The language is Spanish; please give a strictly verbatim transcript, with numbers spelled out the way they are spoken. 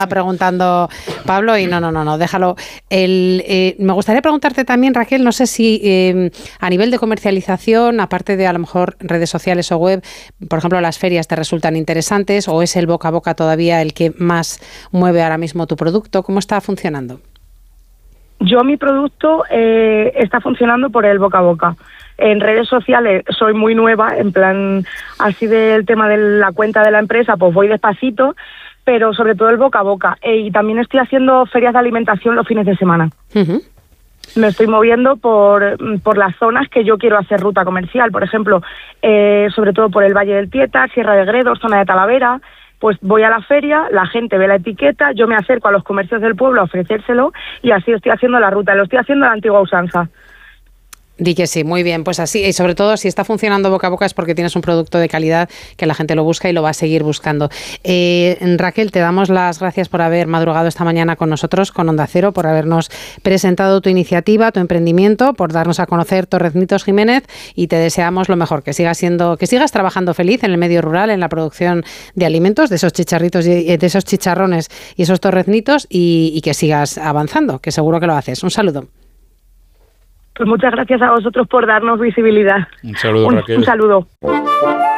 preguntando Pablo y no, no, no, no, déjalo. El, eh, me gustaría preguntarte también, Raquel, no sé si eh, a nivel de comercialización, aparte de a lo mejor redes sociales o web, por ejemplo, las ferias te resultan interesantes o es el boca a boca todavía el que más mueve ahora mismo tu producto. ¿Cómo está funcionando? Yo mi producto eh, está funcionando por el boca a boca. En redes sociales soy muy nueva, en plan, así del tema de la cuenta de la empresa, pues voy despacito, pero sobre todo el boca a boca. E, y también estoy haciendo ferias de alimentación los fines de semana. Uh-huh. Me estoy moviendo por, por las zonas que yo quiero hacer ruta comercial. Por ejemplo, eh, sobre todo por el Valle del Tieta, Sierra de Gredos, zona de Talavera. Pues voy a la feria, la gente ve la etiqueta, yo me acerco a los comercios del pueblo a ofrecérselo y así estoy haciendo la ruta. Lo estoy haciendo a la antigua usanza. Di que sí, muy bien, pues así, y sobre todo si está funcionando boca a boca es porque tienes un producto de calidad que la gente lo busca y lo va a seguir buscando. Eh, Raquel, te damos las gracias por haber madrugado esta mañana con nosotros, con Onda Cero, por habernos presentado tu iniciativa, tu emprendimiento, por darnos a conocer Torreznitos Jiménez y te deseamos lo mejor, que sigas siendo, que sigas trabajando feliz en el medio rural, en la producción de alimentos, de esos chicharritos, y de esos chicharrones y esos torreznitos y, y que sigas avanzando, que seguro que lo haces. Un saludo. Pues muchas gracias a vosotros por darnos visibilidad. Un saludo, un, Raquel. Un saludo.